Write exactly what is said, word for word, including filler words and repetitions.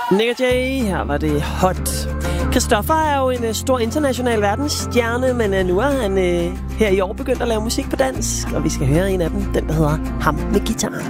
Nick og Jay, her var det hot. Christoffer er jo en uh, stor international verdensstjerne, men uh, nu er han uh, her i år begyndt at lave musik på dansk, og vi skal høre en af dem, den der hedder Ham med guitaren.